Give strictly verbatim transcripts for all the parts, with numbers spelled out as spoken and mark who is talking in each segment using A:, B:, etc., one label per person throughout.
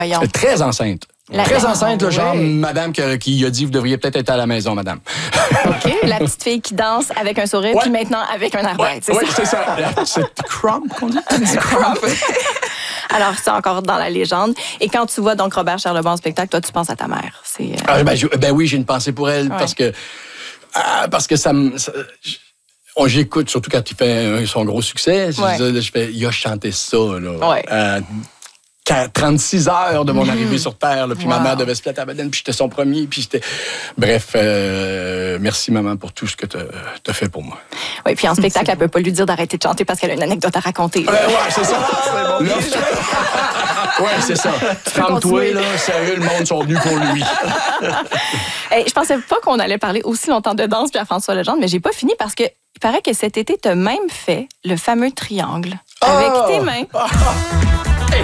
A: Voyons.
B: Très enceinte.
A: La
B: Très
A: la...
B: enceinte,
A: oh,
B: le genre
A: ouais.
B: madame qui, qui a dit vous devriez peut-être être à la maison, madame.
A: OK. La petite fille qui danse avec un sourire,
B: Ouais.
A: puis maintenant avec un arbalète,
B: Ouais,
A: c'est
B: ouais,
A: ça?
B: c'est ça. C'est crump qu'on dit. C'est crump.
A: Alors, c'est encore dans la légende. Et quand tu vois donc Robert Charlebois en spectacle, toi, tu penses à ta mère. C'est, euh...
B: ah, ben, je, ben oui, j'ai une pensée pour elle
A: ouais.
B: parce que ah, parce que ça me... Ça, on j'écoute, surtout quand il fait son gros succès.
A: Ouais.
B: Je, je fais, il a chanté ça, là.
A: Ouais.
B: Euh, trente-six heures de mon arrivée sur Terre, là, puis
A: Wow.
B: ma mère devait se plater à Baden, puis j'étais son premier, puis j'étais... Bref, euh, merci, maman, pour tout ce que tu as fait pour moi.
A: Oui, puis en spectacle, elle peut pas lui dire d'arrêter de chanter parce qu'elle a une anecdote à raconter.
B: Ouais, ouais, c'est ça. C'est bon. Ouais, c'est ça. Ferme-toi, là, sérieux, le monde sont venus pour lui.
A: Hey, je pensais pas qu'on allait parler aussi longtemps de danse, Pierre-François Legendre, mais j'ai pas fini parce que il paraît que cet été, tu as même fait le fameux triangle avec
B: oh!
A: tes mains.
B: Oh! Hey!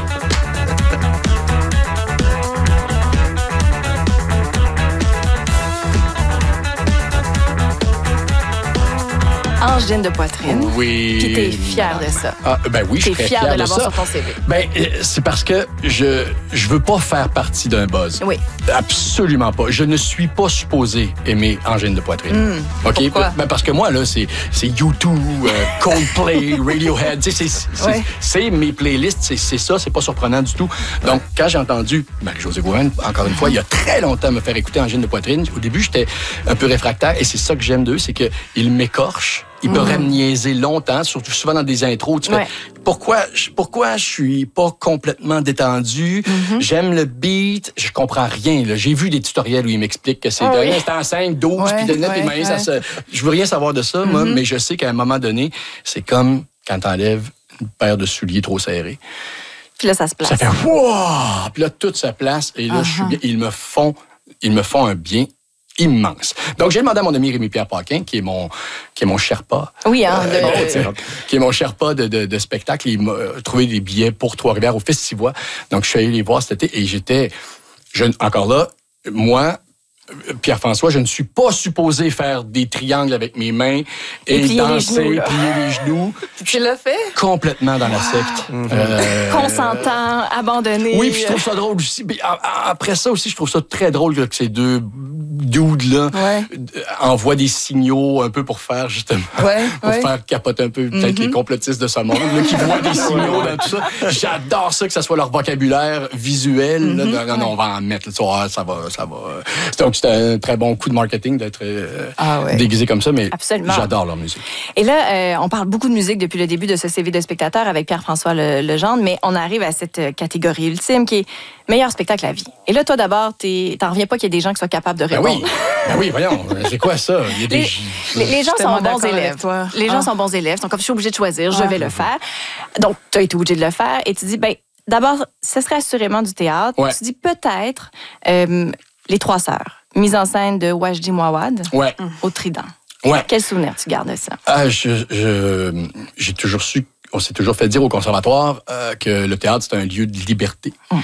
A: Angine de poitrine.
B: Oui.
A: Puis t'es fier de ça.
B: Ah, ben oui, je suis
A: T'es
B: très
A: fier,
B: fier
A: de
B: de
A: l'avoir
B: ça.
A: sur ton C V.
B: Ben, euh, c'est parce que je je veux pas faire partie d'un buzz.
A: Oui.
B: Absolument pas. Je ne suis pas supposé aimer Angine de poitrine.
A: Mm.
B: OK?
A: Pourquoi?
B: Ben parce que moi, là, c'est c'est U deux, euh, Coldplay, Radiohead. Tu sais, c'est- c'est
A: Ouais.
B: c'est mes playlists, c'est c'est ça, c'est pas surprenant du tout. Donc, quand j'ai entendu Marie-Josée Gourane, encore une fois, il y a très longtemps, me faire écouter Angine de poitrine, au début, j'étais un peu réfractaire et c'est ça que j'aime d'eux, c'est qu'ils m'écorchent. Ils peuvent me niaiser longtemps, surtout souvent dans des intros. Tu fais,
A: Ouais.
B: pourquoi, je- pourquoi je suis pas complètement détendu?
A: Mm-hmm.
B: J'aime le beat, je comprends rien. là. J'ai vu des tutoriels où ils m'expliquent que c'est
A: Ah
B: de
A: oui.
B: rien, c'est en cinq, douze,
A: Ouais,
B: puis de net,
A: ouais,
B: puis de main, ça
A: ouais.
B: se... Je veux rien savoir de ça, moi, mais je sais qu'à un moment donné, c'est comme quand t'enlèves une paire de souliers trop serrés.
A: Puis là, ça se place.
B: Ça fait wow! Puis là, tout se place et là, je suis bien. Ils me font, ils me font un bien immense. Donc, j'ai demandé à mon ami Rémi-Pierre Paquin, qui est mon, qui est mon Sherpa.
A: Oui, hein.
B: Euh,
A: de-
B: bon, tu sais, qui est mon Sherpa de, de, de spectacle. Il m'a trouvé des billets pour Trois-Rivières au Festivois. Donc, je suis allé les voir cet été et j'étais, je, encore là, moi, Pierre-François, je ne suis pas supposé faire des triangles avec mes mains et,
A: Et plier les
B: danser,
A: genoux, là.
B: plier les genoux.
A: Tu l'as fait?
B: Complètement dans la secte. Euh,
A: Consentant, abandonné.
B: oui, puis je trouve ça drôle aussi. Puis, a- a- après ça aussi, je trouve ça très drôle que ces deux dudes-là
A: Ouais.
B: euh, envoient des signaux un peu pour faire, justement,
A: Ouais,
B: pour
A: ouais.
B: faire capoter un peu peut-être les complotistes de ce monde, là, qui voient des signaux dans tout ça. J'adore ça, que ça soit leur vocabulaire visuel. là. Non, non, on va en mettre. Là, tu vois, ça va, ça va. Donc, c'était un très bon coup de marketing d'être euh,
A: Ah ouais.
B: déguisé comme ça, mais
A: Absolument.
B: j'adore leur musique.
A: Et là, euh, on parle beaucoup de musique depuis le début de ce C V de spectateur avec Pierre-François Le- Legendre, mais on arrive à cette euh, catégorie ultime qui est meilleur spectacle à vie. Et là, toi, d'abord, t'es- t'en reviens pas qu'il y ait des gens qui soient capables de
B: Ben
A: répondre.
B: oui, ben oui, voyons. C'est quoi ça? Il y a des...
A: Les, les- les gens
C: tellement
A: sont bons
C: d'accord avec
A: élèves.
C: toi.
A: Les gens
C: Ah.
A: sont bons élèves. Donc, comme je suis obligée de choisir, je
C: Ah.
A: vais le faire. Donc, tu as été obligée de le faire et tu dis, ben, d'abord, ce serait assurément du théâtre.
B: Ouais.
A: Tu dis peut-être euh, Les Trois Sœurs, mise en scène de Wajdi Mouawad
B: Ouais,
A: au Trident.
B: ouais.
A: Quel souvenir tu gardes de ça?
B: Ah, je, je- j'ai toujours su, on s'est toujours fait dire au conservatoire euh, que le théâtre, c'est un lieu de liberté,
A: Mm.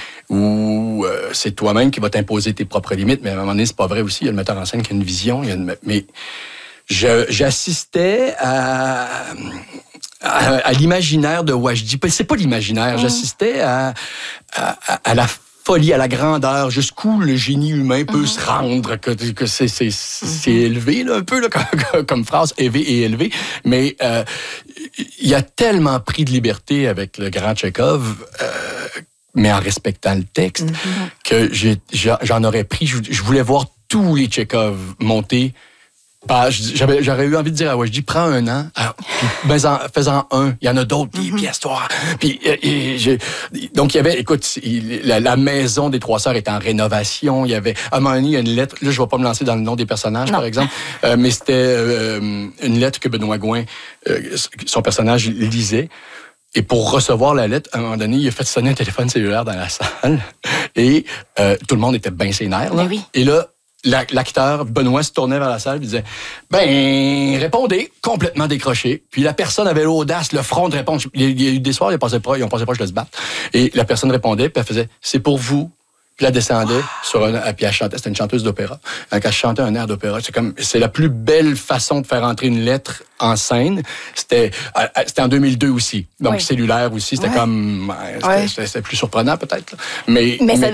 B: où euh, c'est toi-même qui vas t'imposer tes propres limites, mais à un moment donné, c'est pas vrai aussi. Il y a le metteur en scène qui a une vision. Il y a une, mais je, j'assistais à, à, à l'imaginaire de Wajdi. C'est pas l'imaginaire, j'assistais à, à, à la folie, à la grandeur, jusqu'où le génie humain peut se rendre, que, que c'est, c'est, c'est élevé, là, un peu, là, comme, comme phrase, élevé et élevé. Mais euh, il a tellement pris de liberté avec le grand Tchekhov, euh, mais en respectant le texte, que j'ai, j'en aurais pris. Je, je voulais voir tous les Tchekhov monter. Bah, j'avais, j'aurais eu envie de dire à Wajdi, prends un an, alors, puis, ben, en, fais-en un. Il y en a d'autres, des pièces, toi. Puis, euh, et j'ai- donc, il y avait, écoute, il- la, la maison des Trois Sœurs était en rénovation. Il y avait, à un moment donné, il y a une lettre. Là, je vais pas me lancer dans le nom des personnages,
A: Non.
B: par exemple, euh, mais c'était euh, une lettre que Benoît Gouin, euh, son personnage, lisait. Et pour recevoir la lettre, à un moment donné, il a fait sonner un téléphone cellulaire dans la salle. Et euh, tout le monde était bien sénère. Là.
A: Mais oui.
B: Et là, la- l'acteur, Benoît, se tournait vers la salle et disait « Ben, répondez, complètement décroché. » Puis la personne avait l'audace, le front de répondre. Il y a eu des soirs, ils pensaient pas, ils ont pensé pas que je le se battre. Et la personne répondait, puis elle faisait « C'est pour vous. Puis elle descendait sur un, puis elle chantait, c'était une chanteuse d'opéra. Donc elle chantait un air d'opéra. C'est comme, c'est la plus belle façon de faire entrer une lettre en scène. C'était, c'était en deux mille deux aussi. Donc
A: oui.
B: cellulaire aussi. C'était
A: ouais.
B: comme, c'était,
A: ouais.
B: c'était, c'était plus surprenant peut-être. Là. Mais,
A: mais,
B: mais
A: ça